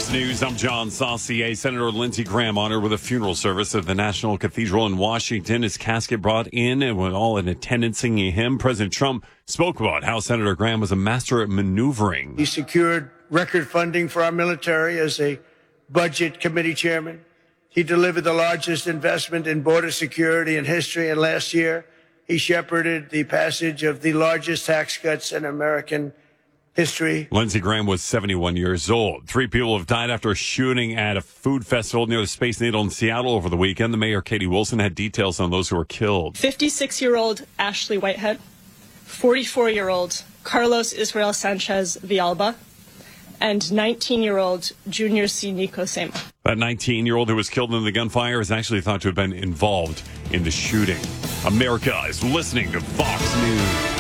Fox News, I'm John Saucier. Senator Lindsey Graham honored with a funeral service at the National Cathedral in Washington. His casket brought in and went all in attendance singing hymn. President Trump spoke about how Senator Graham was a master at maneuvering. He secured record funding for our military as a budget committee chairman. He delivered the largest investment in border security in history. And last year, he shepherded the passage of the largest tax cuts in American history. Lindsey Graham was 71 years old. 3 people have died after a shooting at a food festival near the Space Needle in Seattle over the weekend. The mayor, Katie Wilson, had details on those who were killed. 56-year-old Ashley Whitehead, 44-year-old Carlos Israel Sanchez Villalba, and 19-year-old Junior C. Nico Sema. That 19-year-old who was killed in the gunfire is actually thought to have been involved in the shooting. America is listening to Fox News.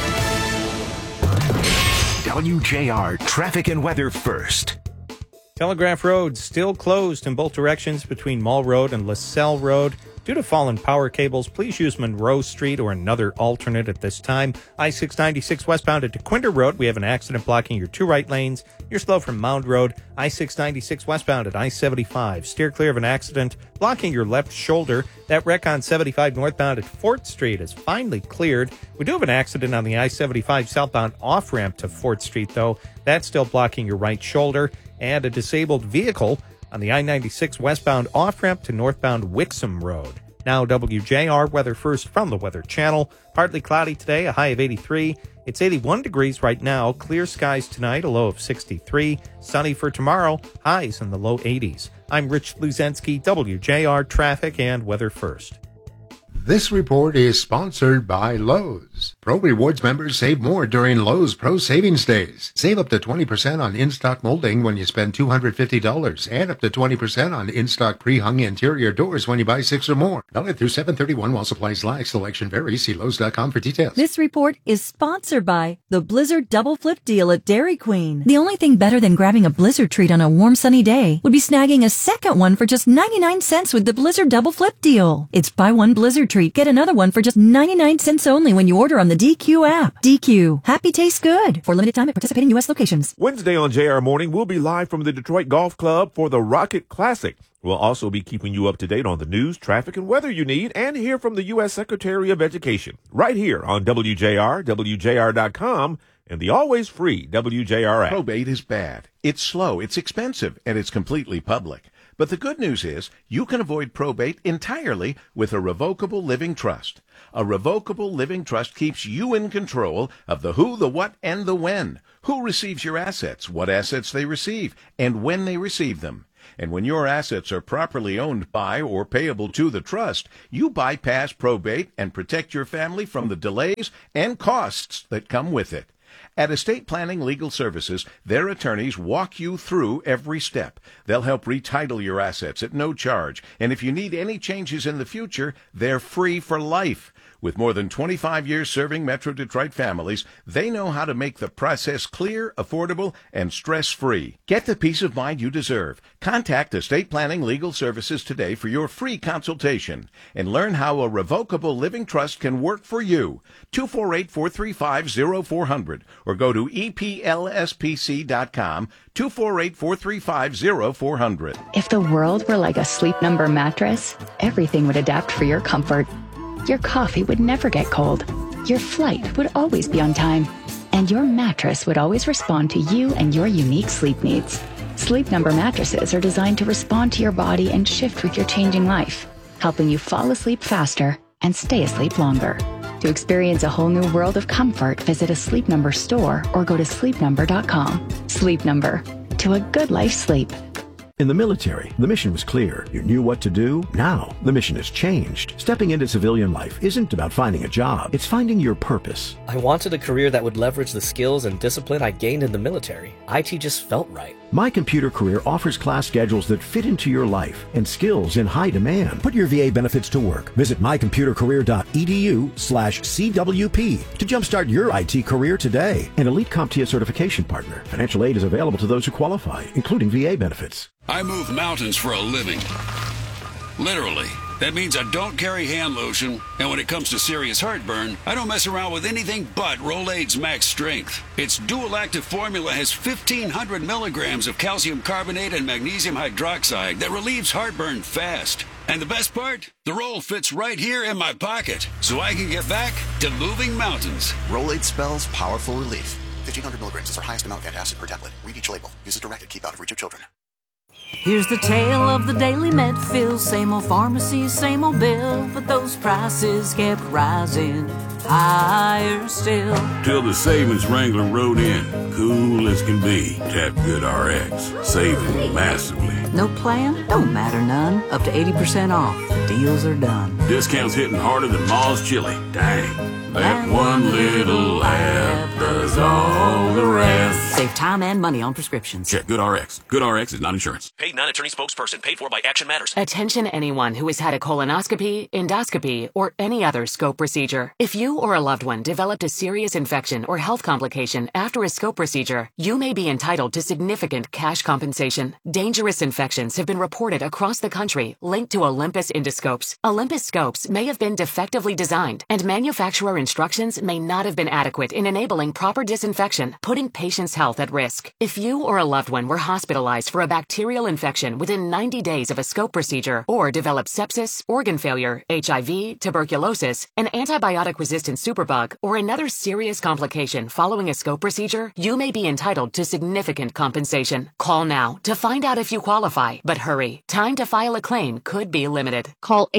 WJR Traffic and Weather First. Telegraph Road still closed in both directions between Mall Road and LaSalle Road. Due to fallen power cables, please use Monroe Street or another alternate at this time. I-696 westbound at DeQuinder Road. We have an accident blocking your 2 right lanes. You're slow from Mound Road. I-696 westbound at I-75. Steer clear of an accident blocking your left shoulder. That wreck on 75 northbound at Fort Street is finally cleared. We do have an accident on the I-75 southbound off-ramp to Fort Street, though. That's still blocking your right shoulder. And a disabled vehicle on the I-96 westbound off-ramp to northbound Wixom Road. Now WJR weather first from the Weather Channel. Partly cloudy today, a high of 83. It's 81 degrees right now. Clear skies tonight, a low of 63. Sunny for tomorrow, highs in the low 80s. I'm Rich Luzensky, WJR Traffic and Weather First. This report is sponsored by Lowe's. Pro Rewards members save more during Lowe's Pro Savings Days. Save up to 20% on in-stock molding when you spend $250 and up to 20% on in-stock pre-hung interior doors when you buy 6 or more. Valid through 7/31 while supplies last. Selection varies. See Lowe's.com for details. This report is sponsored by the Blizzard Double Flip Deal at Dairy Queen. The only thing better than grabbing a Blizzard treat on a warm sunny day would be snagging a second one for just 99 cents with the Blizzard Double Flip Deal. It's buy one Blizzard treat, get another one for just 99 cents only when you order on the DQ app. DQ. Happy tastes good. For limited time at participating U.S. locations. Wednesday on JR Morning, we'll be live from the Detroit Golf Club for the Rocket Classic. We'll also be keeping you up to date on the news, traffic, and weather you need, and hear from the U.S. Secretary of Education right here on WJR, WJR.com, and the always free WJR app. Probate is bad. It's slow, it's expensive, and it's completely public. But the good news is you can avoid probate entirely with a revocable living trust. A revocable living trust keeps you in control of the who, the what, and the when. Who receives your assets, what assets they receive, and when they receive them. And when your assets are properly owned by or payable to the trust, you bypass probate and protect your family from the delays and costs that come with it. At Estate Planning Legal Services, their attorneys walk you through every step. They'll help retitle your assets at no charge, and if you need any changes in the future, they're free for life. With more than 25 years serving Metro Detroit families, they know how to make the process clear, affordable, and stress-free. Get the peace of mind you deserve. Contact Estate Planning Legal Services today for your free consultation and learn how a revocable living trust can work for you. 248-435-0400 or go to EPLSPC.com, 248-435-0400. If the world were like a Sleep Number mattress, everything would adapt for your comfort. Your coffee would never get cold. Your flight would always be on time. And your mattress would always respond to you and your unique sleep needs. Sleep Number mattresses are designed to respond to your body and shift with your changing life, helping you fall asleep faster and stay asleep longer. To experience a whole new world of comfort, visit a Sleep Number store or go to sleepnumber.com. Sleep Number. To a good life sleep. In the military, the mission was clear. You knew what to do. Now, the mission has changed. Stepping into civilian life isn't about finding a job. It's finding your purpose. I wanted a career that would leverage the skills and discipline I gained in the military. IT just felt right. My Computer Career offers class schedules that fit into your life and skills in high demand. Put your VA benefits to work. Visit mycomputercareer.edu/CWP to jumpstart your IT career today. An Elite CompTIA certification partner. Financial aid is available to those who qualify, including VA benefits. I move mountains for a living. Literally. That means I don't carry hand lotion, and when it comes to serious heartburn, I don't mess around with anything but Rolaids Max Strength. Its dual-active formula has 1,500 milligrams of calcium carbonate and magnesium hydroxide that relieves heartburn fast. And the best part? The roll fits right here in my pocket, so I can get back to moving mountains. Rolaids spells powerful relief. 1,500 milligrams is our highest amount of antacid per tablet. Read each label. Use as directed. Keep out of reach of children. Here's the tale of the daily med fill. Same old pharmacy, same old bill, but those prices kept rising higher still. Till the savings wrangler rode in, cool as can be. Tap Good RX, saving massively. No plan? Don't matter none. Up to 80% off. Deals are done. Discounts hitting harder than Ma's chili. Dang. That one little app does all the rest. Save time and money on prescriptions. Check Good RX. Good RX is not insurance. Paid non-attorney spokesperson. Paid for by Action Matters. Attention anyone who has had a colonoscopy, endoscopy, or any other scope procedure. If you or a loved one developed a serious infection or health complication after a scope procedure, you may be entitled to significant cash compensation. Dangerous infections have been reported across the country linked to Olympus endoscopes. Olympus scopes may have been defectively designed, and manufacturer instructions may not have been adequate in enabling proper disinfection, putting patients' health at risk. If you or a loved one were hospitalized for a bacterial infection within 90 days of a scope procedure, or developed sepsis, organ failure, HIV, tuberculosis, an antibiotic-resistant superbug, or another serious complication following a scope procedure, you may be entitled to significant compensation. Call now to find out if you qualify, but hurry. Time to file a claim could be limited. Call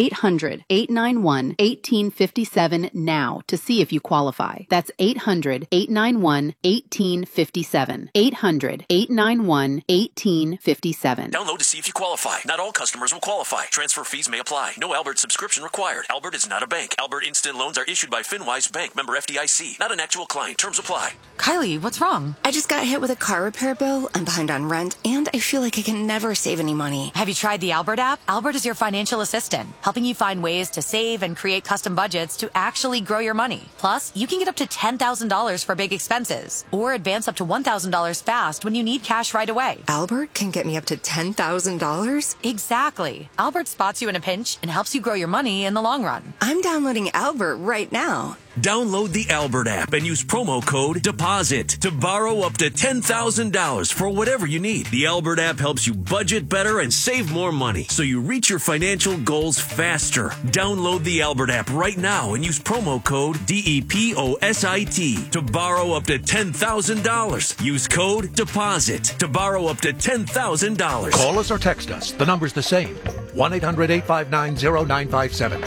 800-891-1857 now to see if you qualify. That's 800-891-1857. 800-891-1857. Download to see if you qualify. Not all customers will qualify. Transfer fees may apply. No Albert subscription required. Albert is not a bank. Albert Instant Loans are issued by FinWise Bank, member FDIC. Not an actual client. Terms apply. Kylie, what's wrong? I just got hit with a car repair bill. I'm behind on rent, and I feel like I can never save any money. Have you tried the Albert app? Albert is your financial assistant, helping you find ways to save and create custom budgets to actually grow your money. Plus, you can get up to $10,000 for big expenses, or advance up to $1,000 fast when you need cash right away. Albert can get me up to $10,000? Exactly. Albert spots you in a pinch and helps you grow your money in the long run. I'm downloading Albert right now. Download the Albert app and use promo code DEPOSIT to borrow up to $10,000 for whatever you need. The Albert app helps you budget better and save more money so you reach your financial goals faster. Download the Albert app right now and use promo code DEPOSIT to borrow up to $10,000. Use code DEPOSIT to borrow up to $10,000. Call us or text us. The number's the same. 1-800-859-0957.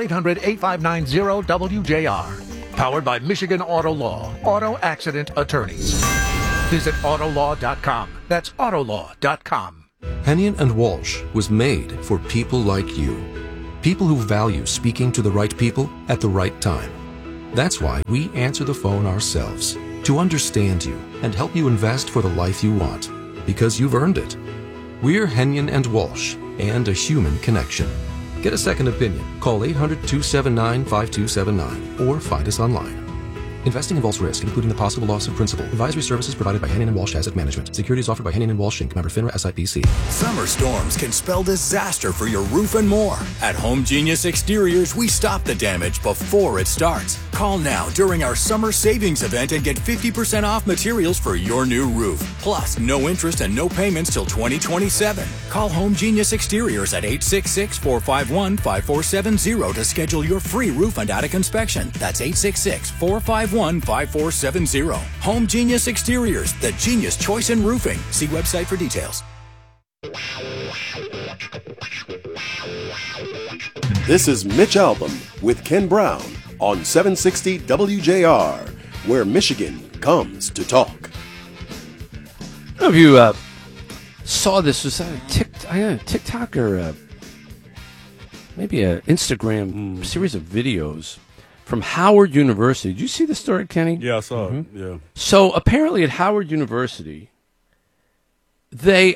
1-800-859-0WJR. Powered by Michigan Auto Law. Auto Accident Attorneys. Visit Autolaw.com. That's Autolaw.com. Hennion and Walsh was made for people like you. People who value speaking to the right people at the right time. That's why we answer the phone ourselves, to understand you and help you invest for the life you want, because you've earned it. We're Hennion and Walsh, and a human connection. Get a second opinion. Call 800-279-5279 or find us online. Investing involves risk, including the possible loss of principal. Advisory services provided by Hennion & Walsh Asset Management. Securities offered by Hennion & Walsh Inc. Member FINRA SIPC. Summer storms can spell disaster for your roof and more. At Home Genius Exteriors, we stop the damage before it starts. Call now during our summer savings event and get 50% off materials for your new roof. Plus, no interest and no payments till 2027. Call Home Genius Exteriors at 866-451-5470 to schedule your free roof and attic inspection. That's 866-451-5470. Home Genius Exteriors, the genius choice in roofing. See website for details. This is Mitch Albom with Ken Brown on 760 WJR, where Michigan comes to talk. I don't know if you saw this. Was that a TikTok or maybe an Instagram series of videos from Howard University. Did you see the story, Kenny? Yeah, I saw it. Yeah. So apparently at Howard University, they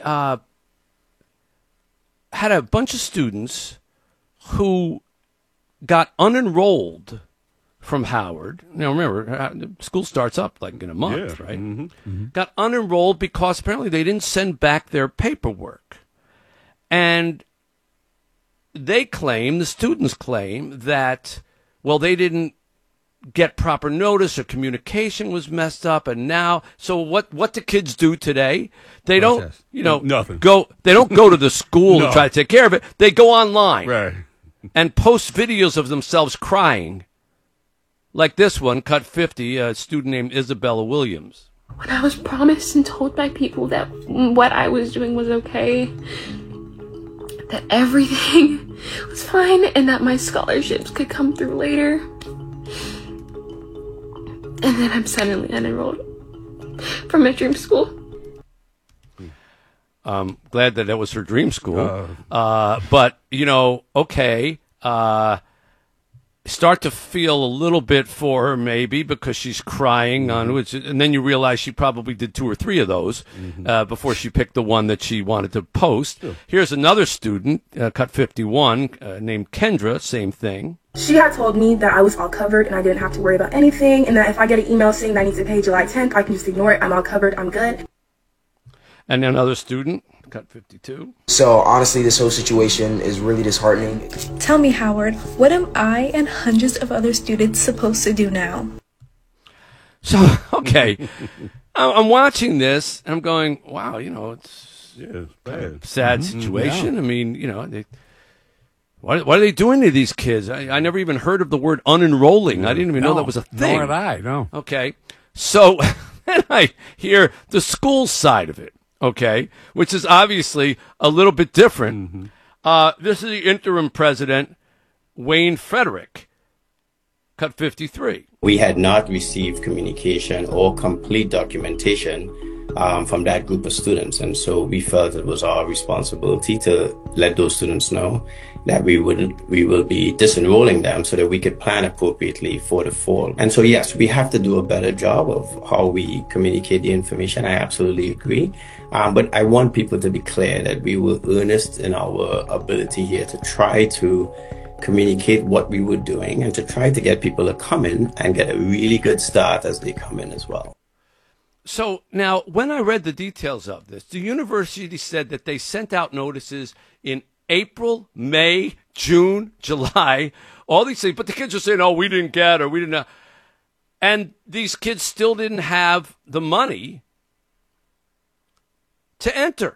had a bunch of students who got unenrolled from Howard. Now, remember, school starts up like in a month, right? Mm-hmm. Mm-hmm. Got unenrolled because apparently they didn't send back their paperwork. And the students claim that, well, they didn't get proper notice or communication was messed up, and now, so what do kids do today? They don't, nothing. They don't go to the school to try to take care of it. They go online. Right. And post videos of themselves crying. Like this one, Cut 50, a student named Isabella Williams. When I was promised and told by people that what I was doing was okay, that everything was fine, and that my scholarships could come through later, and then I'm suddenly unenrolled from a dream school. Glad that was her dream school. But, okay, start to feel a little bit for her maybe because she's crying on which, and then you realize she probably did 2 or 3 of those before she picked the one that she wanted to post. Sure. Here's another student, Cut 51, named Kendra, same thing. She had told me that I was all covered and I didn't have to worry about anything, and that if I get an email saying that I need to pay July 10th, I can just ignore it. I'm all covered. I'm good. And another student, Cut 52. So honestly, this whole situation is really disheartening. Tell me, Howard, what am I and hundreds of other students supposed to do now? So, okay, I'm watching this and I'm going, wow, it's kind of a sad situation. Yeah. I mean, what are they doing to these kids? I never even heard of the word unenrolling. I didn't even know that was a thing. Nor did I, no. Okay, so then I hear the school side of it. Okay, which is obviously a little bit different. This is the interim president, Wayne Frederick, Cut 53. We had not received communication or complete documentation from that group of students, and so we felt it was our responsibility to let those students know that we will be disenrolling them so that we could plan appropriately for the fall. And so yes, we have to do a better job of how we communicate the information. I absolutely agree. But I want people to be clear that we were earnest in our ability here to try to communicate what we were doing and to try to get people to come in and get a really good start as they come in as well. So now, when I read the details of this, the university said that they sent out notices in April, May, June, July, all these things. But the kids are saying, oh, we didn't get or we didn't. And these kids still didn't have the money to enter.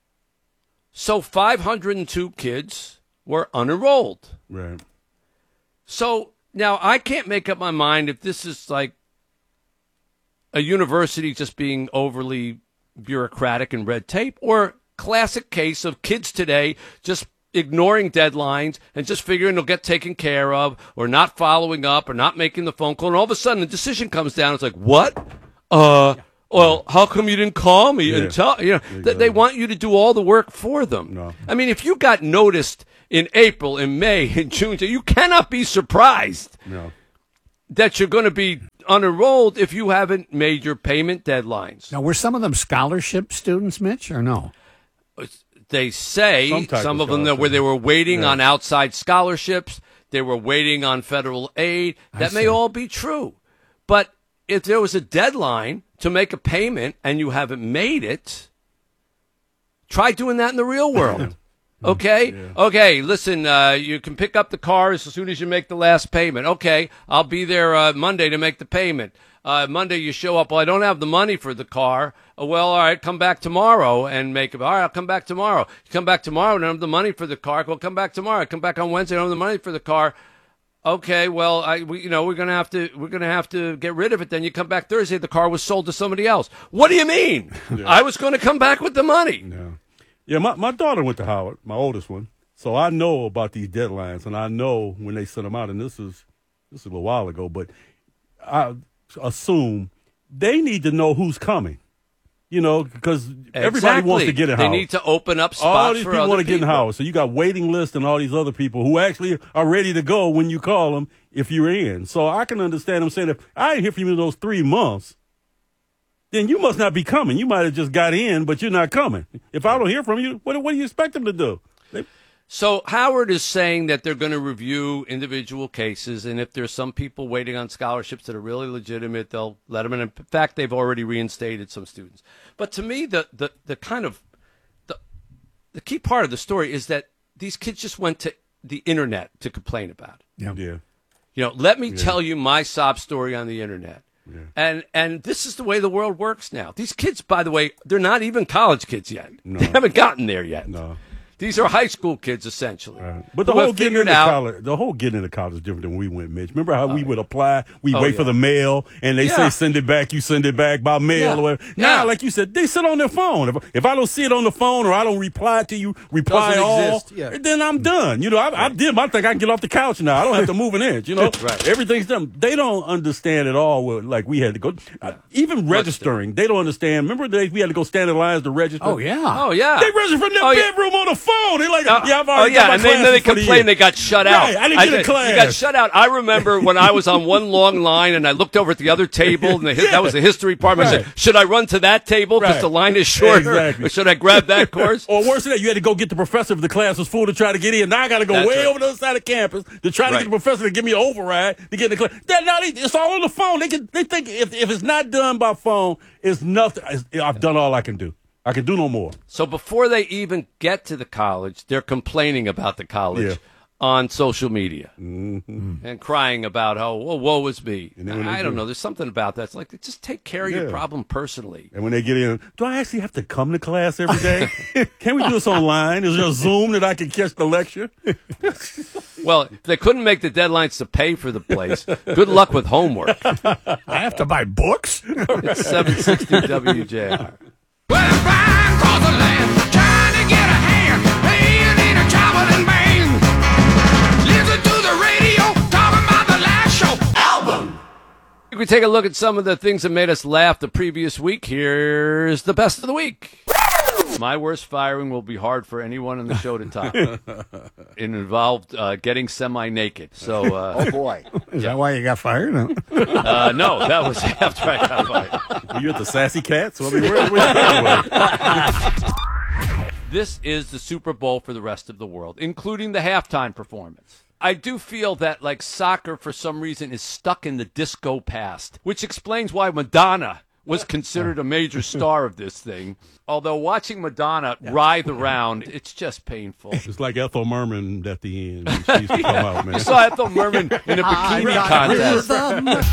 So 502 kids were unenrolled. Right. So now I can't make up my mind if this is like a university just being overly bureaucratic and red tape, or classic case of kids today just ignoring deadlines and just figuring they'll get taken care of, or not following up, or not making the phone call, and all of a sudden the decision comes down. It's like, what? Well, how come you didn't call me and tell? They want you to do all the work for them. No. I mean, if you got noticed in April, in May, in June, you cannot be surprised that you're going to be unenrolled if you haven't made your payment deadlines. Now, were some of them scholarship students, Mitch, or no? They say some of them where they were waiting on outside scholarships, they were waiting on federal aid. That may all be true. But if there was a deadline to make a payment and you haven't made it, try doing that in the real world. Okay? Yeah. Okay, listen, you can pick up the car as soon as you make the last payment. Okay, I'll be there Monday to make the payment. Monday you show up, well, I don't have the money for the car. Well, all right, come back tomorrow and make it. All right, I'll come back tomorrow. You come back tomorrow, I don't have the money for the car. Well, come back tomorrow. Come back on Wednesday, I don't have the money for the car. Okay, well, we're gonna have to get rid of it. Then you come back Thursday, the car was sold to somebody else. What do you mean? Yeah. I was going to come back with the money. Yeah, my daughter went to Howard, my oldest one, so I know about these deadlines, and I know when they send them out. And this is a little while ago, but I assume they need to know who's coming. Because everybody wants to get in Howard. They need to open up spots. All these for people other want to get in Howard, so you got waiting lists and all these other people who actually are ready to go when you call them if you're in. So I can understand them saying, if I didn't hear from you in those 3 months, then you must not be coming. You might have just got in, but you're not coming. If I don't hear from you, what do you expect them to do? So Howard is saying that they're going to review individual cases, and if there's some people waiting on scholarships that are really legitimate, they'll let them in. In fact, they've already reinstated some students. But to me, the kind of the key part of the story is that these kids just went to the internet to complain about. Yeah. You know, let me tell you my sob story on the internet. Yeah. And this is the way the world works now. These kids, by the way, they're not even college kids yet. No. They haven't gotten there yet. No. These are high school kids, essentially. But the whole getting into college is different than when we went, Mitch. Remember how we would apply, wait for the mail, and they say send it back, you send it back by mail or whatever. Now, like you said, they sit on their phone. If I don't see it on the phone or I don't reply to you, reply all, then I'm done. You know, I did my thing. I can get off the couch now. I don't have to move an inch. You know, everything's done. They don't understand at all. Like we had to go, even registering. They don't understand. Remember the days we had to go stand in lines to register? Oh yeah. They register from their bedroom on the phone. They're like, I've already got my and then they complain they got shut out. Right, I didn't get a class. You got shut out. I remember when I was on one long line and I looked over at the other table, and that was the history part. I said, should I run to that table because the line is shorter? Or should I grab that course? Or worse than that, you had to go get the professor if the class was full to try to get in. Now I got to go over the other side of campus to try to get the professor to give me an override to get in the class. It's all on the phone. They think if it's not done by phone, it's nothing. I've done all I can do. I can do no more. So before they even get to the college, they're complaining about the college on social media and crying about, woe is me. I don't know. There's something about that. It's like, just take care of your problem personally. And when they get in, do I actually have to come to class every day? Can we do this online? Is there a Zoom that I can catch the lecture? Well, if they couldn't make the deadlines to pay for the place, good luck with homework. I have to buy books? It's 760 WJR. Well, I'm flying across the land, trying to get a hand, playing in a traveling band. Listen to the radio, talking about the last show album. We take a look at some of the things that made us laugh the previous week. Here's the best of the week. My worst firing will be hard for anyone in the show to top. It involved getting semi-naked. So, oh boy, is that why you got fired? No, that was after I got fired. Were you at the Sassy Cats? I mean, This is the Super Bowl for the rest of the world, including the halftime performance. I do feel that, like, soccer, for some reason, is stuck in the disco past, which explains why Madonna was considered a major star of this thing. Although watching Madonna writhe around, it's just painful. It's like Ethel Merman at the end. She used to come out, man. You saw Ethel Merman in a bikini contest.